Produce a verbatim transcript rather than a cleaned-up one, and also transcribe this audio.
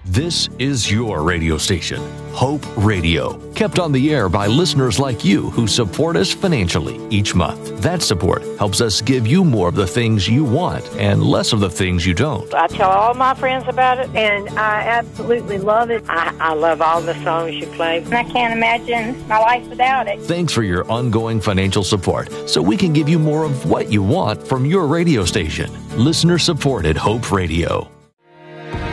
This is your radio station, Hope Radio, kept on the air by listeners like you who support us financially each month. That support helps us give you more of the things you want and less of the things you don't. I tell all my friends about it, and I absolutely love it. I, I love all the songs you play. And I can't imagine my life without it. Thanks for your ongoing financial support so we can give you more of what you want from your radio station. Listener-supported Hope Radio.